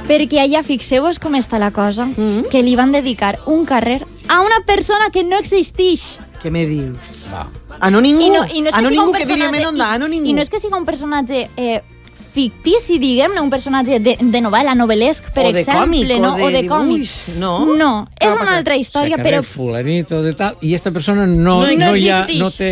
Perquè allà, fixeu-vos com està la cosa, que li van dedicar un carrer a una persona que no existeix. Què me dius? Ano ningú? Ano ningú que diria Menonda? Ano ningú? I no és que sigui un personatge fictici, diguem-ne, un personatge de novel·la, novel·lesc, per exemple, o de còmic. No, és una altra història, però... fulanito de tal, i esta persona no hi ha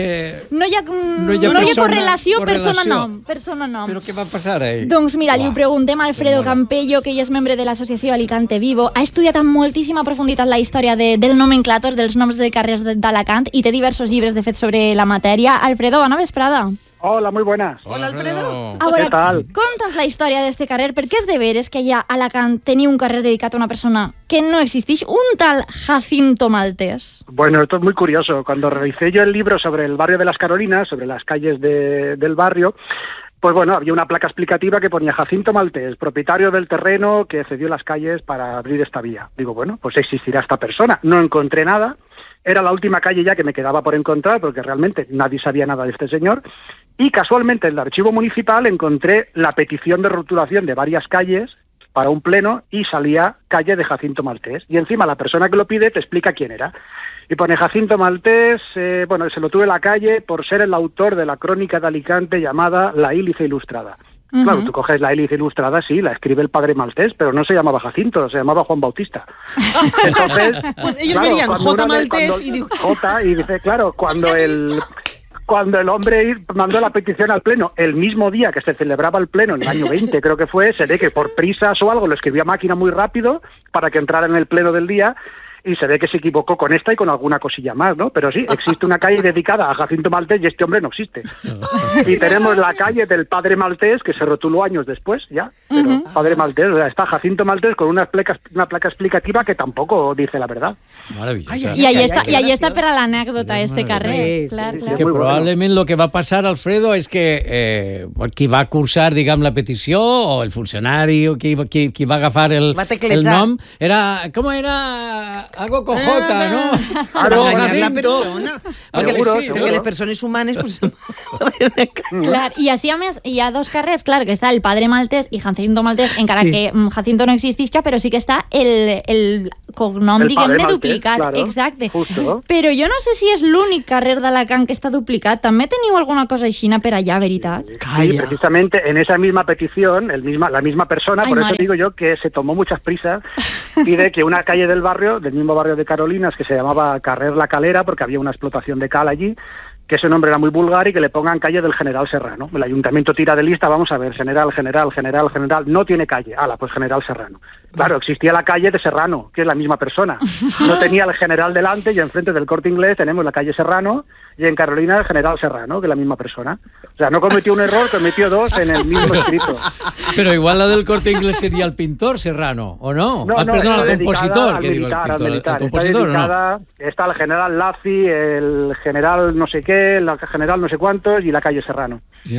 correlació persona-nom. Però què va passar ahí? Doncs mira, li ho preguntem a Alfredo Campello, que ell és membre de l'associació Alicante Vivo, ha estudiat amb moltíssima profunditat la història del nomenclàtor, dels noms de carrers d'Alacant, i té diversos llibres, de fet, sobre la matèria. Alfredo, bona vesprada. Hola, muy buenas. Hola, Alfredo. Ahora, ¿qué tal? conta'ns la història d'este carrer, perquè és de veres que allà a Alacant tenia un carrer dedicat a una persona que no existeix, un tal Jacinto Maltés. Bueno, esto es muy curioso. Cuando realicé yo el libro sobre el barrio de las Carolinas, sobre las calles del barrio, pues bueno, había una placa explicativa que ponía Jacinto Maltés, propietario del terreno que cedió las calles para abrir esta vía. Digo, bueno, pues existirá esta persona. No encontré nada. Era la última calle ya que me quedaba por encontrar, porque realmente nadie sabía nada de este señor. Y casualmente en el archivo municipal encontré la petición de rotulación de varias calles para un pleno y salía calle de Jacinto Maltés. Y encima la persona que lo pide te explica quién era. Y pone Jacinto Maltés, bueno, se lo tuve en la calle por ser el autor de la crónica de Alicante llamada La Ílice Ilustrada. Claro, tú coges La Ílice Ilustrada, sí, la escribe el padre Maltés, pero no se llamaba Jacinto, se llamaba Juan Bautista. Entonces, pues ellos verían J. Maltés y digo... J, y dice, claro, cuando el hombre mandó la petición al pleno el mismo día que se celebraba el pleno, en el año 20 creo que fue, se ve que por prisas o algo lo escribió a máquina muy rápido para que entrara en el pleno del día, y se ve que se equivocó con esta y con alguna cosilla más, ¿no? Pero sí, existe una calle dedicada a Jacinto Maltés y este hombre no existe. Y tenemos la calle del padre Maltés, que se rotuló años después, ya. Pero padre Maltés, o sea, está Jacinto Maltés con una placa explicativa que tampoco dice la verdad. Maravilloso. I ahí està per a l'anècdota, este carrer. Clar. Que probablement el que va passar, Alfredo, és que qui va cursar, diguem, la petició, o el funcionari, o qui va agafar el nom, era... Com era... Algo con J, ¿no? Claro, la persona. Perquè les persones humanes... Pues, clar, i així a més hi ha dos carrers, clar, que està el padre Maltés i Jacinto Maltés, encara que Jacinto no existisca, però sí que està el cognom, diguem-ne, duplicat. Claro, exacte. Justo. Però jo no sé si és l'únic carrer d'Alacant que està duplicat. També teniu alguna cosa aixina per allà, veritat? Sí, precisamente en esa misma petición, la misma persona, por eso digo yo que se tomó muchas prisas, pide que una calle del barrio, del mismo barrio de Carolinas, que se llamaba Carrer La Calera, porque había una explotación de cal allí, que ese nombre era muy vulgar, y que le pongan calle del General Serrano. El ayuntamiento tira de lista, vamos a ver, general, no tiene calle. Pues General Serrano. Claro, existía la calle de Serrano, que es la misma persona. No tenía el General delante, y enfrente del Corte Inglés tenemos la calle Serrano, y en Carolina el General Serrano, que es la misma persona. O sea, no cometió un error, cometió dos en el mismo escrito. Pero igual la del Corte Inglés sería el pintor Serrano, ¿o no? Perdón, el compositor. Al militar. El compositor, ¿no? Está el General Lazi, el General no sé qué, el General no sé cuántos, y la calle Serrano.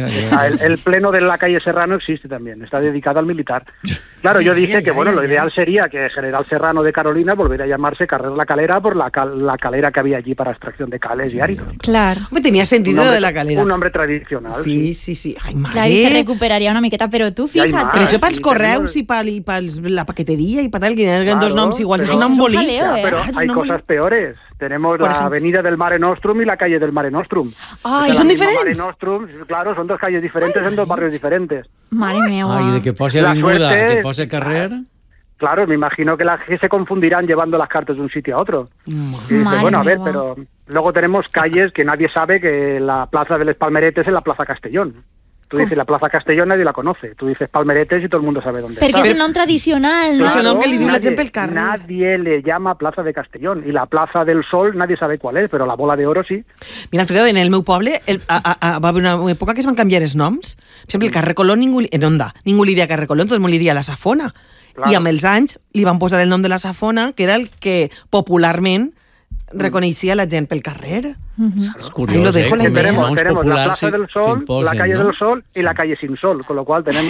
El pleno de la calle Serrano existe también, está dedicado al militar. Claro, yo dije que, bueno, lo ideal sería que General Serrano de Carolina volviera a llamarse Carrer La Calera por la calera que había allí para extracción de cales y áridos. Clar. Home, tenia sentit de la calera. Un nombre tradicional. Sí. Ai, mare. Clar, i se recuperaria una miqueta, però tu, fíjate. Però això pels correus i per la paqueteria i per tal, que hi ha dos noms iguals, és un embolic. Pero hay cosas peores. Tenemos la avenida del Mare Nostrum y la calle del Mare Nostrum. ¿Y son diferentes? Mare Nostrum, claro, son dos calles diferentes en dos barrios diferentes. Mare meva. Ai, de que posi avinguda, que posi carrer... Claro, me imagino que se confundirán llevando las cartas de un sitio a otro. Y dice, bueno, a ver, pero luego tenemos calles que nadie sabe que la plaza del Palmeretes es la Plaza Castellón. Tú dices la Plaza Castellón, nadie la conoce. Tú dices Palmeretes y todo el mundo sabe dónde está. Perquè és un nom tradicional, no? És un nom que li diu la gent pel carrer. Nadie le llama Plaza de Castellón. Y la Plaza del Sol nadie sabe cuál es, però la Bola de Oro sí. Mira, Alfredo, en el meu poble va haver una època que es van canviar els noms. Per exemple, el carrer Colón, en Onda, ningú li dia carrer Colón, tot el món li dia la Safona. Claro. I amb els anys li van posar el nom de la Safona, que era el que popularment reconeixia la gent pel carrer. És curiós, lo dejo que tenemos la Plaza del Sol, la Calle del Sol y la Calle Sin Sol, con lo cual tenemos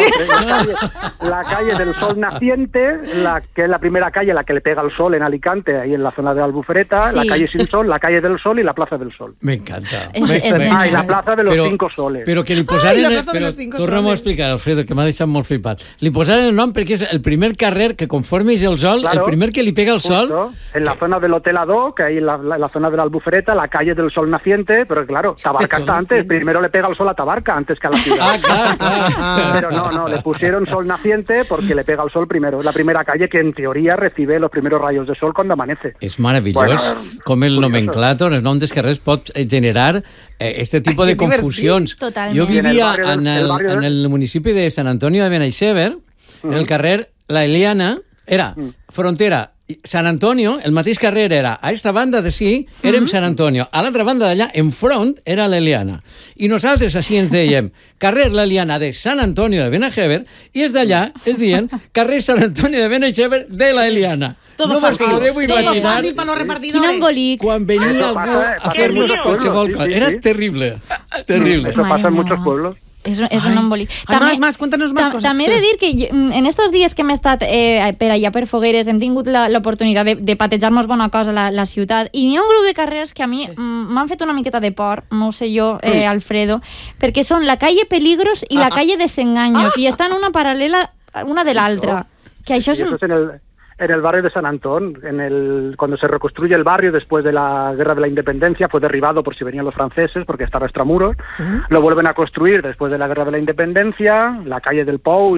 la calle del Sol naciente, que es la primera calle a la que le pega el sol en Alicante, ahí en la zona de la Albufereta, la Calle Sin Sol, la Calle del Sol y la Plaza del Sol. Me encanta. Y la Plaza de los 5 Soles. Però que li posaren... Tornem a explicar, Alfredo, que m'ha deixat molt flipat. Li posaren el nom perquè és el primer carrer que conforme és el sol, el primer que li pega el sol... En la zona del Hotel Adó, que ahí en la zona de la Albufereta, la Calle del Sol naciente, pero claro, Tabarca está antes, primero le pega el sol a Tabarca antes que a la ciudad. Claro. Pero no, le pusieron sol naciente porque le pega el sol primero. Es la primera calle que en teoría recibe los primeros rayos de sol cuando amanece. És meravellós com el nomenclàtor, el nom dels carrers pot generar este tipus de confusions. Totalment. Jo vivia en el municipi de Sant Antonio de Benaixeve, el carrer La Eliana era frontera Sant Antonio, el mateix carrer era a esta banda de sí, érem Sant Antonio, a l'altra banda d'allà, enfront, era l'Eliana. I nosaltres així ens dèiem carrer l'Eliana de Sant Antonio de Benaixeve i els d'allà es diuen carrer Sant Antonio de Benaixeve de l'Eliana. Todo no fácil. Podeu imaginar Todo fácil para los repartidores. Quin embolic. Quan venia algú a fer-nos qualsevol cosa. Era terrible, terrible. Eso pasa en muchos pueblos. És un embolic. Cuéntanos más cosas. També he de dir que en estos dies que hem estat per allà per Fogueres hem tingut l'oportunitat de patejar-nos bona cosa la ciutat i hi ha un grup de carrers que a mi m'han fet una miqueta de por, no sé jo, Alfredo, perquè són la calle Peligros i la calle Desengaños i estan una paral·lela una de l'altra. Que això és en el barrio de San Antón, cuando se reconstruye el barrio después de la Guerra de la Independencia, fue derribado por si venían los franceses porque estaba extramuros, lo vuelven a construir después de la Guerra de la Independencia, la calle del Pou y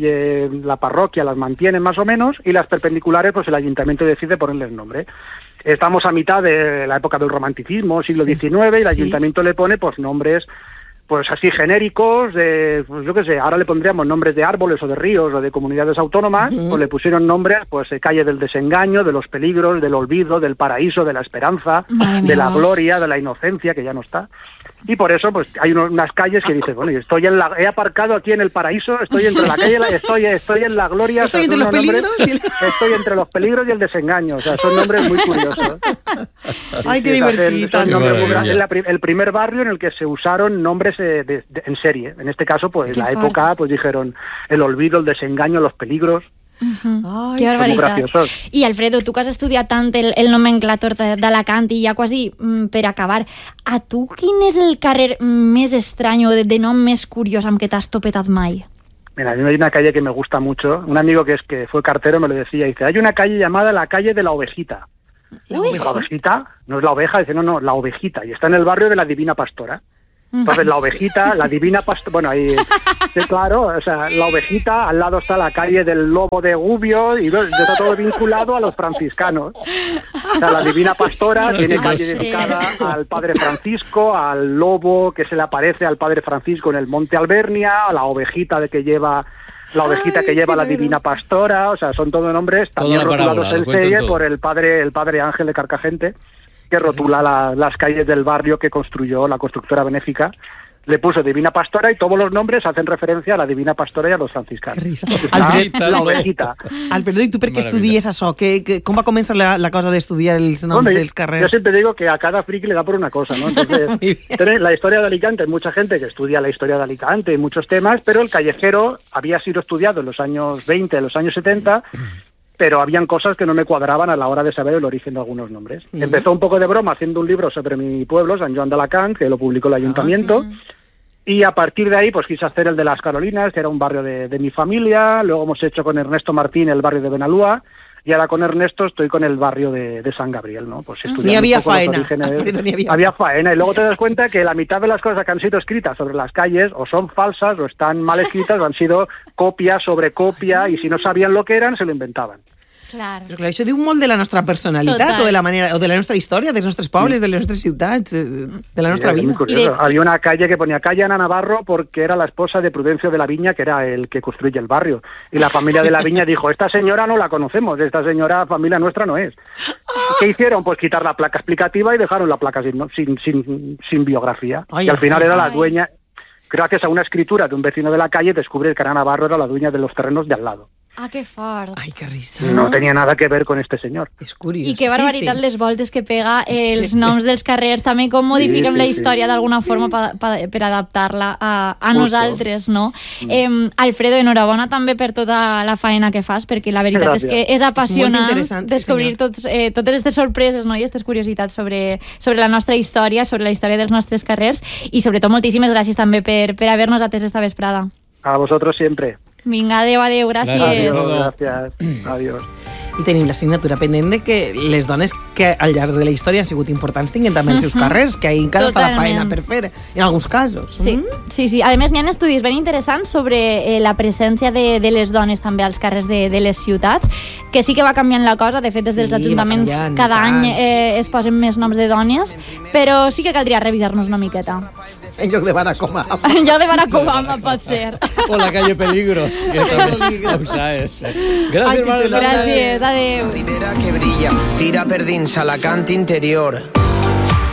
la parroquia las mantienen más o menos, y las perpendiculares pues el ayuntamiento decide ponerles nombre. Estamos a mitad de la época del romanticismo, siglo XIX, y el ayuntamiento le pone pues nombres pues así genéricos, pues yo qué sé, ahora le pondríamos nombres de árboles o de ríos o de comunidades autónomas, pues le pusieron nombres, pues calle del desengaño, de los peligros, del olvido, del paraíso, de la esperanza, de la gloria, de la inocencia, que ya no está. Y por eso pues hay unas calles que dices, bueno, he aparcado aquí en el paraíso, estoy entre la calle, estoy en la gloria, estoy entre los peligros, estoy entre los peligros y el desengaño, o sea, son nombres muy curiosos. Ay, qué divertido. El primer barrio en el que se usaron nombres en serie. En este caso, pues en la època, pues dijeron el olvido, el desengaño, los peligros. Ai, que barbaritat. I Alfredo, tu que has estudiat tant el nomenclàtor d'Alacant i ja quasi per acabar, a tu quin és el carrer més estrany o de nom més curiós amb què t'has topetat mai? Mira, a mí hay una calle que me gusta mucho. Un amigo que fue cartero me lo decía, dice, hay una calle llamada la calle de la Ovejita. ¿La ovejita? No es la oveja, dice, no, la Ovejita. Y está en el barrio de la Divina Pastora. Entonces la Ovejita, la Divina Pastora, bueno, ahí, sí, claro, o sea, la Ovejita, al lado está la calle del Lobo de Gubbio y está todo vinculado a los franciscanos. O sea, la Divina Pastora tiene calle dedicada al Padre Francisco, al Lobo que se le aparece al Padre Francisco en el Monte Albernia, a la Ovejita que lleva la Divina Pastora, o sea, son todos nombres también rotulados en serie por el padre Ángel de Carcagente, que rotula las calles del barrio que construyó la constructora benéfica. Le puso Divina Pastora y todos los nombres hacen referència a la Divina Pastora i a los franciscanos. Que risa. La Ovejita. Alfredo, i tu per què estudies això? Com va començar la cosa d'estudiar els noms dels carrers? Yo siempre digo que a cada friki le da por una cosa, ¿no? Entonces, la historia de Alicante, hay mucha gente que estudia la historia de Alicante y muchos temas, pero el callejero había sido estudiado en los años 20, en los años 70, pero habían cosas que no me cuadraban a la hora de saber el origen de algunos nombres. Empezó un poco de broma haciendo un libro sobre mi pueblo, San Joan d'Alacant, que lo publicó el ayuntamiento, y a partir de ahí pues quise hacer el de las Carolinas, que era un barrio de mi familia. Luego hemos hecho con Ernesto Martín el barrio de Benalúa, y ahora con Ernesto estoy con el barrio de San Gabriel, ¿no? Pues ni había faena. Alfredo, había faena, y luego te das cuenta que la mitad de las cosas que han sido escritas sobre las calles o son falsas o están mal escritas o han sido copia sobre copia, y si no sabían lo que eran, se lo inventaban. Claro. Però clar, això diu molt de la nostra personalitat o de la manera, o de la nostra història, dels nostres pobles, de les nostres ciutats, de la nostra vida. Había una calle que ponía calle Ana Navarro porque era la esposa de Prudencio de la Viña, que era el que construye el barrio. Y la familia de la Viña dijo, esta señora no la conocemos, esta señora familia nuestra no es. ¿Qué hicieron? Pues quitar la placa explicativa y dejaron la placa sin biografía. Y al final era la dueña, gracias a una escritura de un vecino de la calle, descubre que Ana Navarro era la dueña de los terrenos de al lado. Ah, que fort. Ai, que risa. No tenía nada que ver con este señor. És curiós. I que barbaritat les voltes que pega els noms dels carrers, també com modifiquem la història d'alguna forma per adaptar-la a nosaltres, no? Alfredo, enhorabona també per tota la feina que fas, perquè la veritat és que és apassionant descobrir totes aquestes sorpreses, no? I aquestes curiositats sobre la nostra història, sobre la història dels nostres carrers, i sobretot moltíssimes gràcies també per haver-nos atès esta vesprada. A vosotros siempre. Vinga, adéu, gràcies. Gràcies. Adiós. I tenim l'assignatura pendent de que les dones que al llarg de la història han sigut importants tinguin també els seus carrers, que ahí encara està la feina per fer, en alguns casos. Sí. A més, n'hi ha estudis ben interessants sobre la presència de les dones també als carrers de les ciutats, que sí que va canviant la cosa. De fet, des dels ajuntaments cada any es posen més noms de dones, però sí que caldria revisar-nos una miqueta. En lloc de Barack Obama. En lloc de Barack Obama, pot ser. O la calle Peligros. Gràcies, Marilona. Gràcies, adéu. Ribera que brilla, tira per dins a la cant interior.